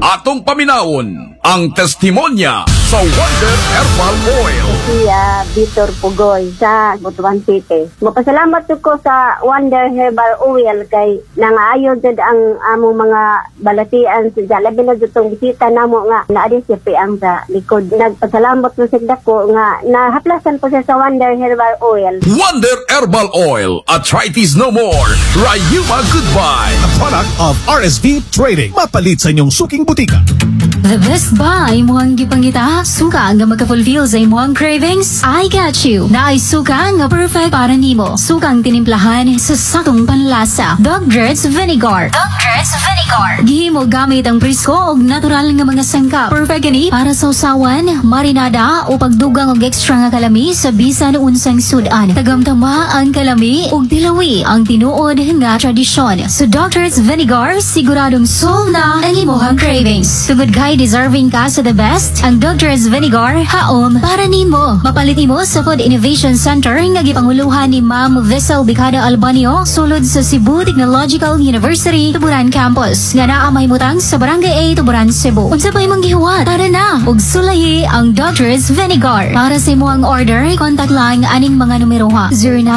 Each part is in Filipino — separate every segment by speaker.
Speaker 1: Atong paminawon ang testimonya sa Wonder Herbal Oil.
Speaker 2: Si Vitor Pugoy sa Butuan City. Mapasalamat ko sa Wonder Herbal Oil kay nangaayon jud ang among mga balatian sa labi na jutong bisita namo nga naadi si Piang sa likod. Nagpasalamat ko sa dako nga nahaplasan ko siya sa Wonder Herbal Oil.
Speaker 1: Wonder Herbal Oil, arthritis no more. Rayuma goodbye.
Speaker 3: A product of RSV Trading. Mapalit sa inyong suking butika.
Speaker 4: The best buy mo ang gipangita. Suka nga magka-fulfill sa imong cravings. I got you. Naay suka nga perfect para nimo. Suka ang tinimplahan sa sakong panlasa. Dogger's Vinegar. Dogger's Vinegar. Gihimo gamit ang presko og natural nga mga sangkap. Perfect gani para sa usawan, marinada o pagdugang og extra nga kalami sa bisan unsang sudan. Tagamtama ang kalami ug dilawi ang tinuod nga tradisyon. Sa Dogger's Vinegar, siguradong solve na ang imong cravings. Tugod kay deserving ka sa the best, ang Dogger's Vinegar haom para nimo. Mapalit mo sa Food Innovation Center nga gipanguluhan ni Ma'am Vessel Bicada Albanio sulod sa Cebu Technological University Tuburan Campus nga naa mahimutang sa Barangay A, Tuburan, Cebu. Unsa pa imong gihuwat? Tara na ug sulayi ang Dogger's Vinegar. Para sa imong order, contact lang aning mga numero ha: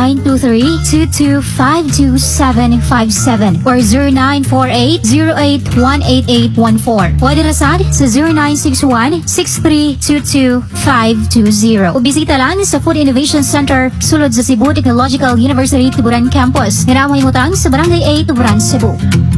Speaker 4: 0923-2252-757 or 0948-08-18814. Pwede rasad sa 0961-6322-520. O bisita lang sa Food Innovation Center sulod sa Cebu Technological University Tuburan Campus. Ngaramay mutang sa Barangay A, Tuburan, Cebu.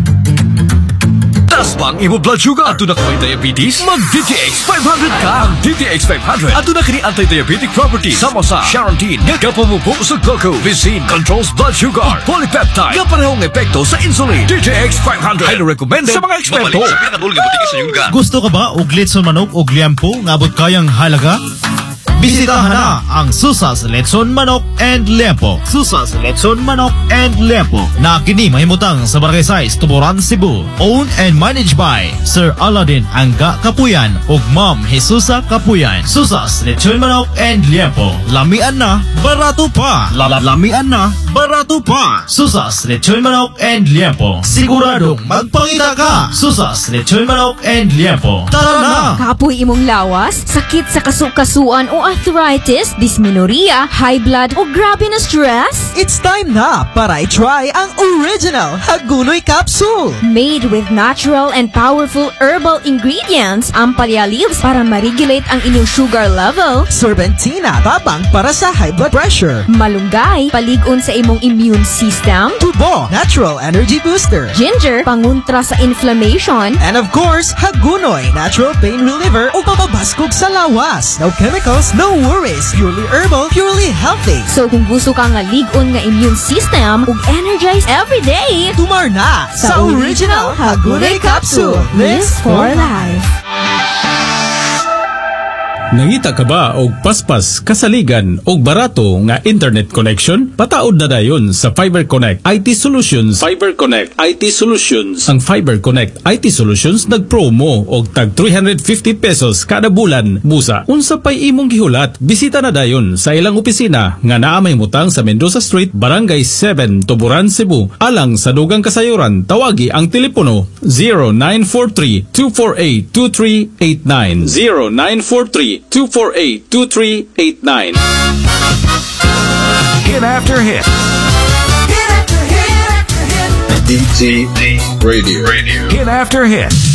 Speaker 1: Tas bang imo blood sugar? Ato na kay diabetes? Mag DTX 500 ka. Ang DTX 500 ato na kini anti-diabetic properties sama sa Charantin nga kapamubo sa glucose. Visin controls blood sugar. Polypeptide nga parehong epekto sa insulin. DTX 500 highly recommended sa mga eksperto.
Speaker 3: Gusto ka ba og litson manok og liampo nga abot kayang halaga? Bisitahan na ang Susas Letson Manok and Liempo. Susas Letson Manok and Liempo na kini mahimutang sa Barangay 6, Tuburan, Cebu. Owned and managed by Sir Aladdin Angga Kapuyan ug Ma'am Jesusa Kapuyan. Susas Letson Manok and Liempo. Lamian na, barato pa. Lamian na, barato pa. Susas Letson Manok and Liempo. Siguradong magpangita ka. Susas Letson Manok and Liempo. Tara na!
Speaker 5: Kapoy imong lawas, sakit sa kasukasuan o arthritis, dysmenorrhea, high blood o grabe na stress?
Speaker 6: It's time na para i-try ang original Hagunoy Capsule.
Speaker 5: Made with natural and powerful herbal ingredients, ang palya leaves para ma-regulate ang inyong sugar level.
Speaker 6: Serpentina, tabang para sa high blood pressure.
Speaker 5: Malunggay, paligon sa imong immune system.
Speaker 6: Tubo, natural energy booster.
Speaker 5: Ginger, panguntra sa inflammation.
Speaker 6: And of course, Hagunoy, natural pain reliever o papabaskog sa lawas. No chemicals, no worries. Purely herbal, purely healthy.
Speaker 5: So kung gusto ka nga ligon nga immune system ug energize every day,
Speaker 6: tumar na sa original Hagunoy Capsule. Lives for life.
Speaker 7: Nangita ka ba og paspas, kasaligan og barato nga internet connection? Pataod na dayon sa Fiber Connect IT Solutions. Fiber Connect IT Solutions. Ang Fiber Connect IT Solutions nagpromo og tag 350 pesos kada bulan. Busa, unsa pay imong gihulat? Bisita na dayon sa ilang opisina nga naa mahimutang sa Mendoza Street, Barangay 7, Tuburan, Cebu. Alang sa dugang kasayuran, tawagi ang telepono 0943-248-2389. 0943-248-2389.
Speaker 1: Hit after hit.
Speaker 8: DT Radio.
Speaker 1: Hit after hit.